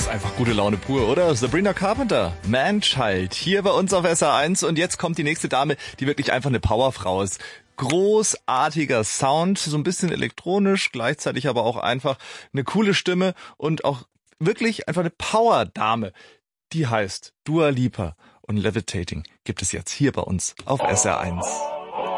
einfach gute Laune pur, oder? Sabrina Carpenter, Man-Child, hier bei uns auf SR1. Und jetzt kommt die nächste Dame, die wirklich einfach eine Powerfrau ist. Großartiger Sound, so ein bisschen elektronisch, gleichzeitig aber auch einfach eine coole Stimme und auch wirklich einfach eine Power-Dame. Die heißt Dua Lipa und Levitating gibt es jetzt hier bei uns auf SR1.